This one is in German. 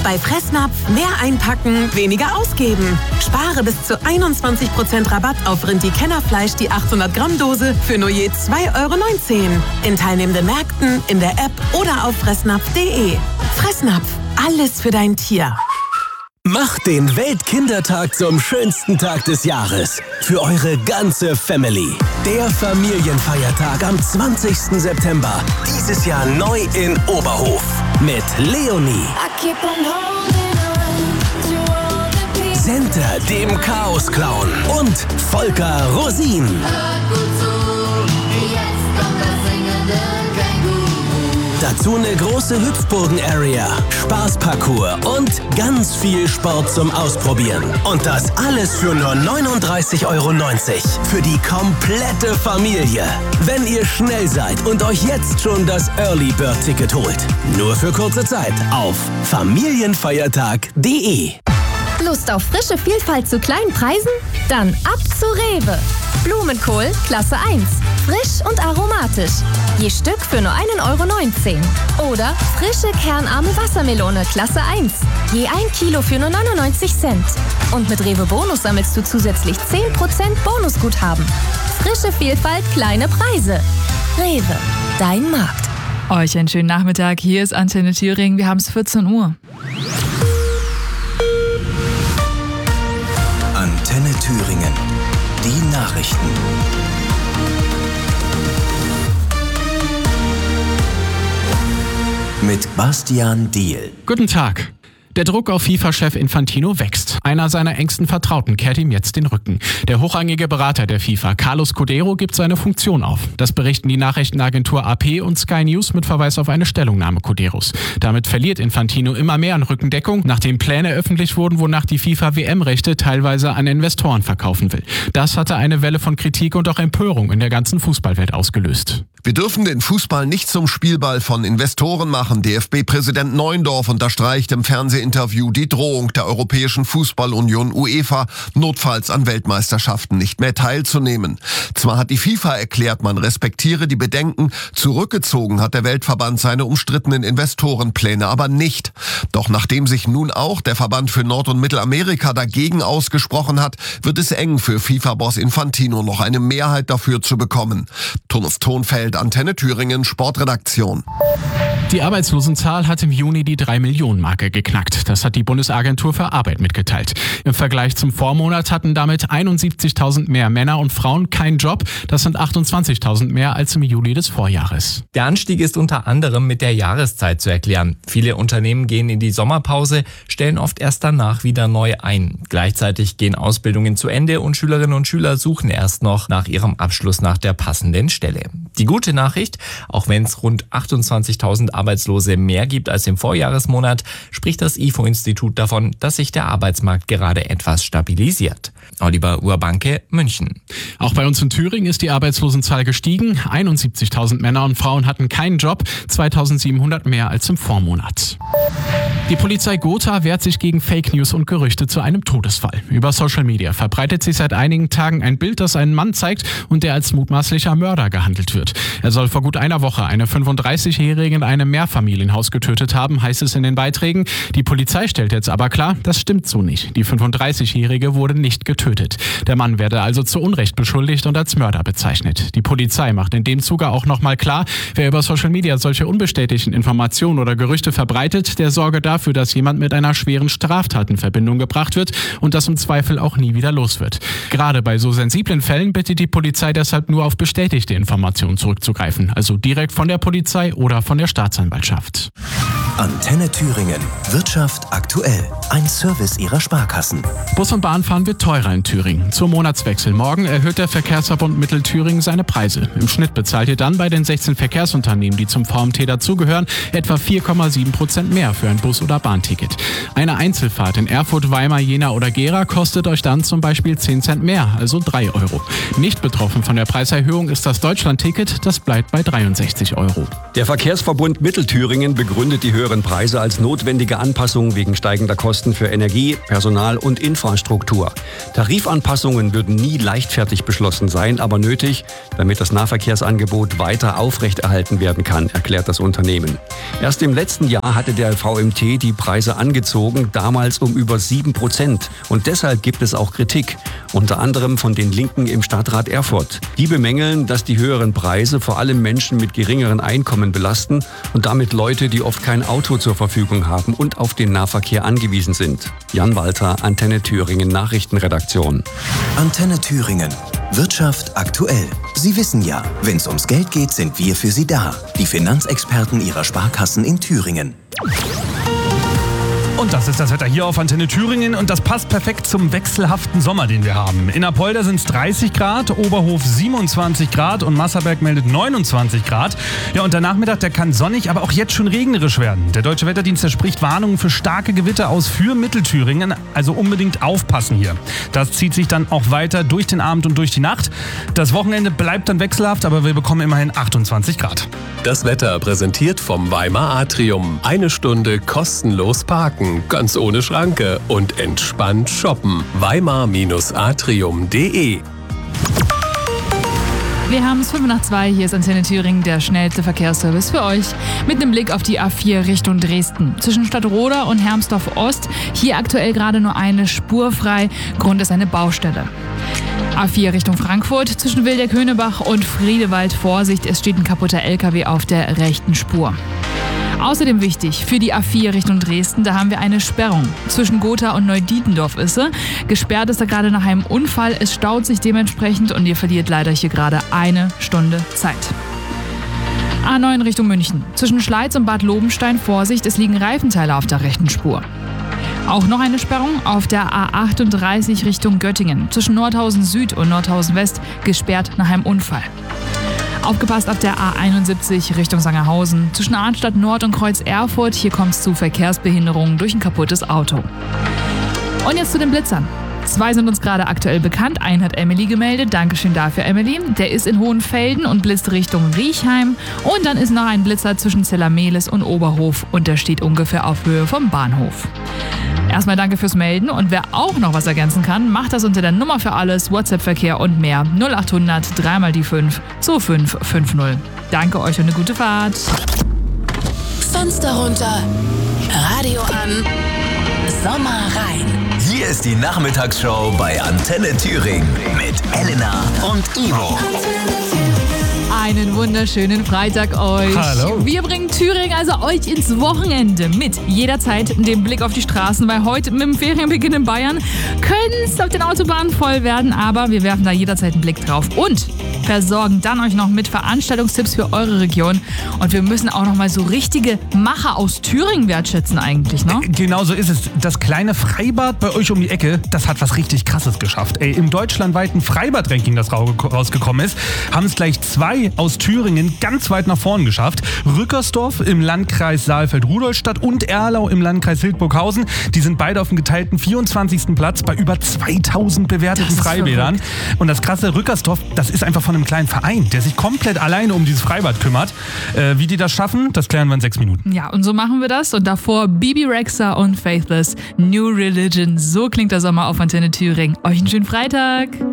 Bei Fressnapf mehr einpacken, weniger ausgeben. Spare bis zu 21% Rabatt auf Rindi-Kennerfleisch die 800 Gramm Dose für nur je 2,19 € in teilnehmenden Märkten, in der App oder auf fressnapf.de. Fressnapf, alles für dein Tier. Macht den Weltkindertag zum schönsten Tag des Jahres. Für eure ganze Family. Der Familienfeiertag am 20. September. Dieses Jahr neu in Oberhof. Mit Leonie. Senta, dem Chaos-Clown. Und Volker Rosin. Dazu eine große Hüpfburgen-Area, Spaßparcours und ganz viel Sport zum Ausprobieren. Und das alles für nur 39,90 € für die komplette Familie. Wenn ihr schnell seid und euch jetzt schon das Early Bird Ticket holt. Nur für kurze Zeit auf familienfeiertag.de. Lust auf frische Vielfalt zu kleinen Preisen? Dann ab zu Rewe. Blumenkohl Klasse 1. Frisch und aromatisch. Je Stück für nur 1,19 € Oder frische kernarme Wassermelone Klasse 1. Je 1 Kilo für nur 99 Cent. Und mit Rewe Bonus sammelst du zusätzlich 10% Bonusguthaben. Frische Vielfalt, kleine Preise. Rewe, dein Markt. Euch einen schönen Nachmittag. Hier ist Antenne Thüringen. Wir haben es 14 Uhr. Antenne Thüringen. Die Nachrichten. Mit Bastian Diehl. Guten Tag. Der Druck auf FIFA-Chef Infantino wächst. Einer seiner engsten Vertrauten kehrt ihm jetzt den Rücken. Der hochrangige Berater der FIFA, Carlos Codero, gibt seine Funktion auf. Das berichten die Nachrichtenagentur AP und Sky News mit Verweis auf eine Stellungnahme Coderos. Damit verliert Infantino immer mehr an Rückendeckung, nachdem Pläne öffentlich wurden, wonach die FIFA WM-Rechte teilweise an Investoren verkaufen will. Das hatte eine Welle von Kritik und auch Empörung in der ganzen Fußballwelt ausgelöst. Wir dürfen den Fußball nicht zum Spielball von Investoren machen. DFB-Präsident Neuendorf unterstreicht im Fernsehinterview die Drohung der Europäischen Fußballunion UEFA, notfalls an Weltmeisterschaften nicht mehr teilzunehmen. Zwar hat die FIFA erklärt, man respektiere die Bedenken, zurückgezogen hat der Weltverband seine umstrittenen Investorenpläne aber nicht. Doch nachdem sich nun auch der Verband für Nord- und Mittelamerika dagegen ausgesprochen hat, wird es eng für FIFA-Boss Infantino, noch eine Mehrheit dafür zu bekommen. Thomas Thonfeld, Antenne Thüringen, Sportredaktion. Die Arbeitslosenzahl hat im Juni die 3-Millionen-Marke geknackt. Das hat die Bundesagentur für Arbeit mitgeteilt. Im Vergleich zum Vormonat hatten damit 71.000 mehr Männer und Frauen keinen Job. Das sind 28.000 mehr als im Juli des Vorjahres. Der Anstieg ist unter anderem mit der Jahreszeit zu erklären. Viele Unternehmen gehen in die Sommerpause, stellen oft erst danach wieder neu ein. Gleichzeitig gehen Ausbildungen zu Ende und Schülerinnen und Schüler suchen erst noch nach ihrem Abschluss nach der passenden Stelle. Die gute Nachricht, auch wenn es rund 28.000 Arbeitslose mehr gibt als im Vorjahresmonat, spricht das IFO-Institut davon, dass sich der Arbeitsmarkt gerade etwas stabilisiert. Oliver Urbanke, München. Auch bei uns in Thüringen ist die Arbeitslosenzahl gestiegen. 71.000 Männer und Frauen hatten keinen Job, 2.700 mehr als im Vormonat. Die Polizei Gotha wehrt sich gegen Fake News und Gerüchte zu einem Todesfall. Über Social Media verbreitet sich seit einigen Tagen ein Bild, das einen Mann zeigt und der als mutmaßlicher Mörder gehandelt wird. Er soll vor gut einer Woche eine 35-Jährige in einem Mehrfamilienhaus getötet haben, heißt es in den Beiträgen. Die Polizei stellt jetzt aber klar, das stimmt so nicht. Die 35-Jährige wurde nicht getötet. Der Mann werde also zu Unrecht beschuldigt und als Mörder bezeichnet. Die Polizei macht in dem Zuge auch nochmal klar, wer über Social Media solche unbestätigten Informationen oder Gerüchte verbreitet, der sorge dafür, dass jemand mit einer schweren Straftat in Verbindung gebracht wird und das im Zweifel auch nie wieder los wird. Gerade bei so sensiblen Fällen bittet die Polizei deshalb nur auf bestätigte Informationen zurückzugreifen, also direkt von der Polizei oder von der Staatsanwaltschaft. Antenne Thüringen. Wirtschaft aktuell. Ein Service Ihrer Sparkassen. Bus- und Bahnfahren wird teurer in Thüringen. Zum Monatswechsel morgen erhöht der Verkehrsverbund Mittelthüringen seine Preise. Im Schnitt bezahlt ihr dann bei den 16 Verkehrsunternehmen, die zum VMT dazugehören, etwa 4,7% mehr für ein Bus- oder Bahnticket. Eine Einzelfahrt in Erfurt, Weimar, Jena oder Gera kostet euch dann zum Beispiel 10 Cent mehr, also 3 €. Nicht betroffen von der Preiserhöhung ist das Deutschland-Ticket, das bleibt bei 63 €. Der Verkehrsverbund Mittelthüringen begründet die höheren Preise als notwendige Anpassungen wegen steigender Kosten Kosten für Energie, Personal und Infrastruktur. Tarifanpassungen würden nie leichtfertig beschlossen sein, aber nötig, damit das Nahverkehrsangebot weiter aufrechterhalten werden kann, erklärt das Unternehmen. Erst im letzten Jahr hatte der VMT die Preise angezogen, damals um über 7%. Und deshalb gibt es auch Kritik, unter anderem von den Linken im Stadtrat Erfurt. Die bemängeln, dass die höheren Preise vor allem Menschen mit geringeren Einkommen belasten und damit Leute, die oft kein Auto zur Verfügung haben und auf den Nahverkehr angewiesen sind. Jan Walter, Antenne Thüringen Nachrichtenredaktion. Antenne Thüringen. Wirtschaft aktuell. Sie wissen ja, wenn es ums Geld geht, sind wir für Sie da. Die Finanzexperten Ihrer Sparkassen in Thüringen. Und das ist das Wetter hier auf Antenne Thüringen und das passt perfekt zum wechselhaften Sommer, den wir haben. In Apolda sind es 30 Grad, Oberhof 27 Grad und Masserberg meldet 29 Grad. Ja, und der Nachmittag, der kann sonnig, aber auch jetzt schon regnerisch werden. Der Deutsche Wetterdienst, der spricht Warnungen für starke Gewitter aus für Mittelthüringen, also unbedingt aufpassen hier. Das zieht sich dann auch weiter durch den Abend und durch die Nacht. Das Wochenende bleibt dann wechselhaft, aber wir bekommen immerhin 28 Grad. Das Wetter präsentiert vom Weimar Atrium. 1 Stunde kostenlos parken, ganz ohne Schranke und entspannt shoppen. Weimar-atrium.de. Wir haben es 5:02, hier ist Antenne Thüringen, der schnellste Verkehrsservice für euch. Mit einem Blick auf die A4 Richtung Dresden. Zwischen Stadtroda und Hermsdorf Ost, hier aktuell gerade nur eine Spur frei, Grund ist eine Baustelle. A4 Richtung Frankfurt, zwischen Wildeck-Höhnebach und Friedewald, Vorsicht, es steht ein kaputter LKW auf der rechten Spur. Außerdem wichtig, für die A4 Richtung Dresden, da haben wir eine Sperrung. Zwischen Gotha und Neudietendorf ist sie. Gesperrt ist er gerade nach einem Unfall, es staut sich dementsprechend und ihr verliert leider hier gerade 1 Stunde Zeit. A9 Richtung München. Zwischen Schleiz und Bad Lobenstein, Vorsicht, es liegen Reifenteile auf der rechten Spur. Auch noch eine Sperrung auf der A38 Richtung Göttingen. Zwischen Nordhausen Süd und Nordhausen West, gesperrt nach einem Unfall. Aufgepasst auf der A71 Richtung Sangerhausen. Zwischen Arnstadt Nord und Kreuz Erfurt, hier kommt es zu Verkehrsbehinderungen durch ein kaputtes Auto. Und jetzt zu den Blitzern. 2 sind uns gerade aktuell bekannt. Einen hat Emily gemeldet. Dankeschön dafür, Emily. Der ist in Hohenfelden und blitzt Richtung Riechheim. Und dann ist noch ein Blitzer zwischen Zellermehlis und Oberhof. Und der steht ungefähr auf Höhe vom Bahnhof. Erstmal danke fürs Melden. Und wer auch noch was ergänzen kann, macht das unter der Nummer für alles, WhatsApp-Verkehr und mehr. 0800 3 die 5 2550. Danke euch und eine gute Fahrt. Fenster runter, Radio an, Sommer rein. Hier ist die Nachmittagsshow bei Antenne Thüringen mit Elena und Ivo. Einen wunderschönen Freitag euch. Hallo. Wir bringen Thüringen also euch ins Wochenende mit jederzeit den Blick auf die Straßen, weil heute mit dem Ferienbeginn in Bayern können es auf den Autobahnen voll werden, aber wir werfen da jederzeit einen Blick drauf und versorgen dann euch noch mit Veranstaltungstipps für eure Region. Und wir müssen auch noch mal so richtige Macher aus Thüringen wertschätzen eigentlich, ne? Genau so ist es. Das kleine Freibad bei euch um die Ecke, das hat was richtig Krasses geschafft. Im deutschlandweiten Freibad-Ranking, das rausgekommen ist, haben es gleich 2 aus Thüringen ganz weit nach vorn geschafft. Rückersdorf im Landkreis Saalfeld-Rudolstadt und Erlau im Landkreis Hildburghausen. Die sind beide auf dem geteilten 24. Platz bei über 2000 bewerteten Freibädern. Und das krasse, Rückersdorf, das ist einfach von einem kleinen Verein, der sich komplett alleine um dieses Freibad kümmert. Wie die das schaffen, das klären wir in 6 Minuten. Ja, und so machen wir das. Und davor Bibi Rexha und Faithless, New Religion. So klingt der Sommer auf Antenne Thüringen. Euch einen schönen Freitag.